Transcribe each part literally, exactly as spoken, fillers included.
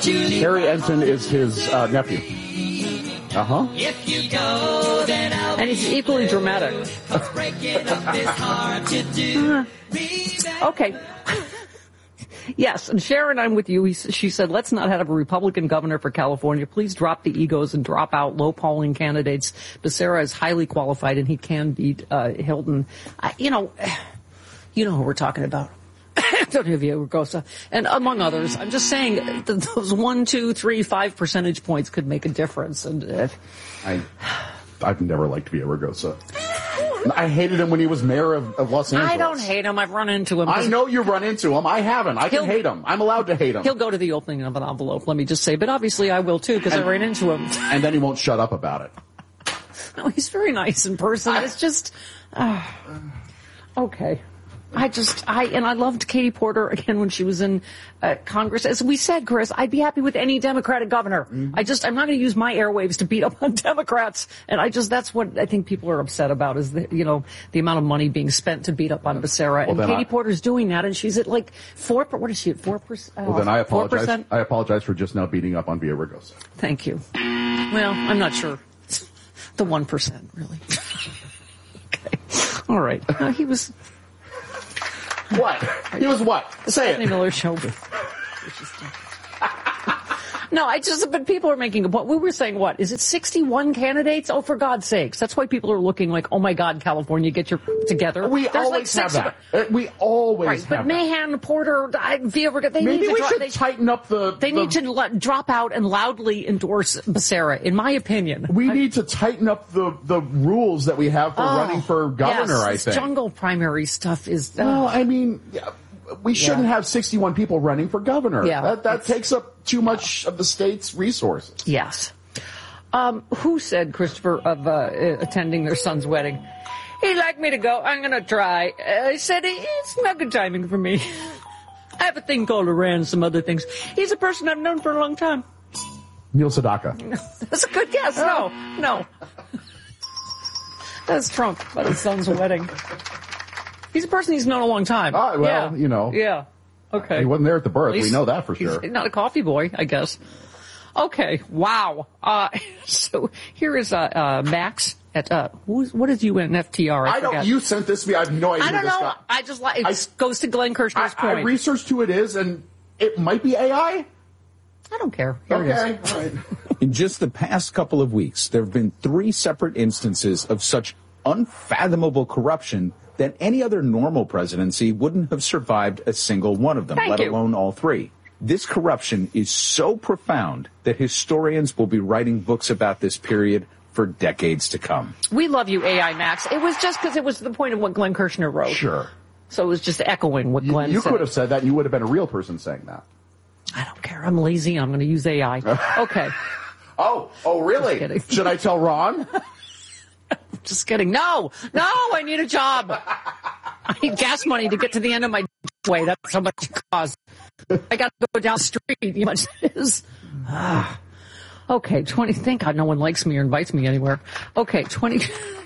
Harry Ensign is his uh, nephew. Uh-huh. If you go, then I'll and he's equally dramatic. Okay. Yes, and Sharon, I'm with you. He, she said, let's not have a Republican governor for California. Please drop the egos and drop out low-polling candidates. Becerra is highly qualified, and he can beat uh, Hilton. I, you know, you know who we're talking about. Antonio Villaraigosa, and among others. I'm just saying that those one, two, three, five percentage points could make a difference. And uh, I, I've never liked Villaraigosa. I hated him when he was mayor of, of Los Angeles. I don't hate him. I've run into him. I know you've run into him. I haven't. I can hate him. I'm allowed to hate him. He'll go to the opening of an envelope, let me just say. But obviously I will, too, because I ran into him. And then he won't shut up about it. No, he's very nice in person. I, it's just... Uh, okay. I just, I, and I loved Katie Porter again when she was in uh, Congress. As we said, Chris, I'd be happy with any Democratic governor. Mm-hmm. I just, I'm not going to use my airwaves to beat up on Democrats. And I just, that's what I think people are upset about is the, you know, the amount of money being spent to beat up on Becerra. Well, and Katie I, Porter's doing that, and she's at like four, what is she at, four percent? Uh, well, then I apologize. four percent? I apologize for just now beating up on Villaraigosa. Thank you. Well, I'm not sure. The one percent, really. Okay. All right. No, he was... What? He was what? Say it. Miller show. No, I just, but people are making a point. We were saying, what, is it sixty-one candidates? Oh, for God's sakes. That's why people are looking like, oh my God, California, get your together. We There's always like have that. We always right, have but that. Mahan, Porter, Villaraigosa, they Maybe need to we dro- should they, tighten up the... They the, need to let, drop out and loudly endorse Becerra, in my opinion. We I, need to tighten up the, the rules that we have for oh, running for governor, yes, I this think. jungle primary stuff is... Uh, well, I mean... Yeah. We shouldn't yeah. have sixty-one people running for governor. Yeah, that that takes up too much yeah. of the state's resources. Yes. Um, who said, Christopher, of uh, attending their son's wedding? He'd like me to go. I'm going to try. I uh, said, it's not good timing for me. I have a thing called Iran and some other things. He's a person I've known for a long time. Neil Sedaka. That's a good guess. No, no. That's Trump at his son's wedding. He's a person he's known a long time. Ah, well, yeah. you know. Yeah. Okay. He wasn't there at the birth. Least, we know that for sure. He's not a coffee boy, I guess. Okay. Wow. Uh, so here is, uh, uh, Max at, uh, who's, what is U N F T R? I, I don't, you sent this to me. I have no idea. I don't who this know. got. I just like, it I, goes to Glenn Kirshner's I, point. I researched who it is, and it might be A I. I don't care. Here okay. it is. All right. In just the past couple of weeks, there have been three separate instances of such unfathomable corruption that any other normal presidency wouldn't have survived a single one of them, Thank let you. alone all three. This corruption is so profound that historians will be writing books about this period for decades to come. We love you, A I Max. It was just because it was the point of what Glenn Kirshner wrote. Sure. So it was just echoing what You, Glenn you said. could have said that, and you would have been a real person saying that. I don't care. I'm lazy. I'm going to use A I. Okay. Oh, oh, really? Should I tell Ron? Just kidding. No, no, I need a job. I need gas money to get to the end of my way. That's how much it costs. I got to go down the street. You know how much it is. Ah. Okay, twenty. Thank God no one likes me or invites me anywhere. Okay, twenty.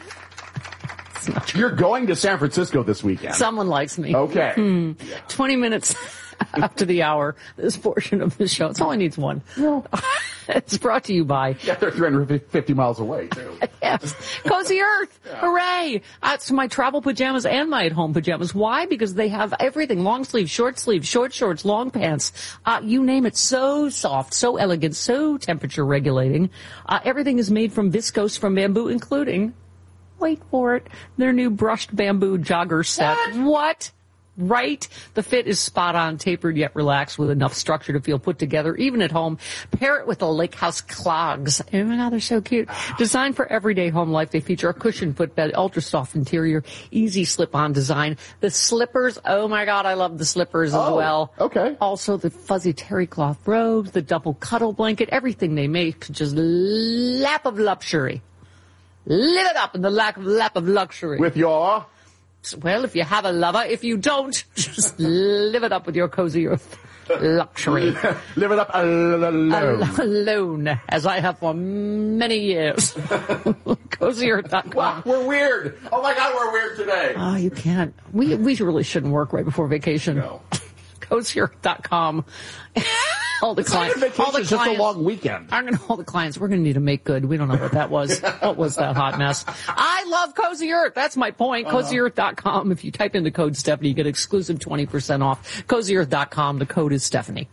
You're going to San Francisco this weekend. Someone likes me. Okay. Hmm. Yeah. twenty minutes after the hour, this portion of the show. It only needs one. No. It's brought to you by... Yeah, they're three hundred fifty miles away, too. Yes. Cozy Earth. Yeah. Hooray. That's my travel pajamas and my at-home pajamas. Why? Because they have everything. Long sleeves, short sleeves, short shorts, long pants. Uh, you name it. So soft, so elegant, so temperature regulating. Uh, everything is made from viscose from bamboo, including... Wait for it. Their new brushed bamboo jogger set. What? What? Right? The fit is spot on, tapered yet relaxed with enough structure to feel put together, even at home. Pair it with the Lake House clogs. Oh my God, they're so cute. Designed for everyday home life, they feature a cushioned footbed, ultra soft interior, easy slip-on design. The slippers, oh my God, I love the slippers oh, as well. Okay. Also the fuzzy terry cloth robes, the double cuddle blanket, everything they make, just lap of luxury. Live it up in the lap of, lap of luxury. With your... Well, if you have a lover. If you don't, just live it up with your Cozy Earth luxury. Live it up alone. Alone, as I have for many years. Cozy Earth dot com. We're weird. Oh, my God, we're weird today. Oh, you can't. We we really shouldn't work right before vacation. No. Cozy Earth dot com. tell the clients. Vacation, all the it's just a clients, long weekend. I'm going to tell the clients, we're going to need to make good. We don't know what that was. What was that hot mess? I love Cozy Earth. That's my point. Uh-huh. cozy earth dot com. If you type in the code Stephanie, you get exclusive twenty percent off. cozy earth dot com. The code is Stephanie.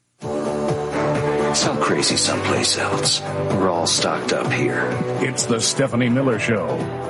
Some crazy someplace else. We're all stocked up here. It's the Stephanie Miller Show.